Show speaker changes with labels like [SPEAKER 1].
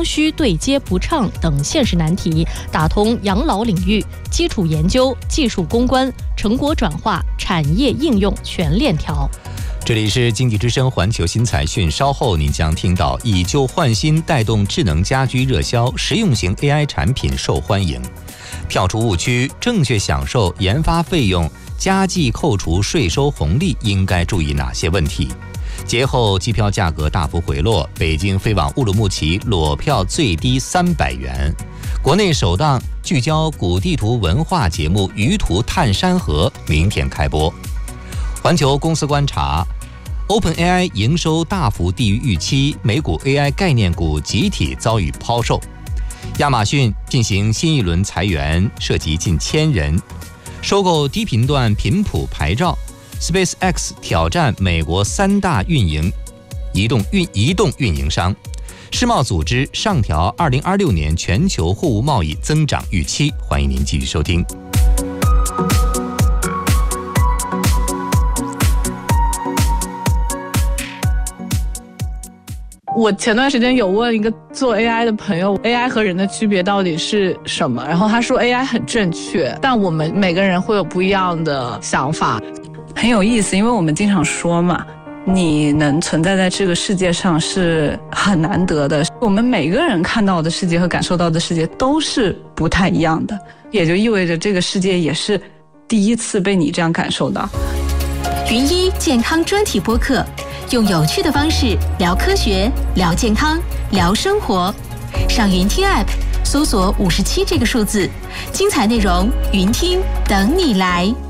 [SPEAKER 1] 需对接不畅等现实难题，打通养老领域基础研究、技术攻关、成果转化、产业应用全链条。
[SPEAKER 2] 这里是经济之声环球新财讯，稍后您将听到以旧换新带动智能家居热销，实用型 AI 产品受欢迎。跳出误区，正确享受研发费用，加计扣除税收红利应该注意哪些问题？节后机票价格大幅回落，北京飞往乌鲁木齐裸票最低300元。国内首档聚焦古地图文化节目《舆图探山河》明天开播。环球公司观察 ，OpenAI 营收大幅低于预期，美股 AI 概念股集体遭遇抛售。亚马逊进行新一轮裁员，涉及近1000人。收购低频段频谱牌照 ，SpaceX 挑战美国3大移动运营商。世贸组织上调2026年全球货物贸易增长预期。欢迎您继续收听。
[SPEAKER 3] 我前段时间有问一个做 AI 的朋友 AI 和人的区别到底是什么，然后他说 AI 很正确，但我们每个人会有不一样的想法。
[SPEAKER 4] 很有意思，因为我们经常说嘛，你能存在在这个世界上是很难得的，我们每个人看到的世界和感受到的世界都是不太一样的，也就意味着这个世界也是第一次被你这样感受到。
[SPEAKER 5] 云医健康专题播客，用有趣的方式聊科学、聊健康、聊生活。上云听 App 搜索57这个数字，精彩内容云听等你来。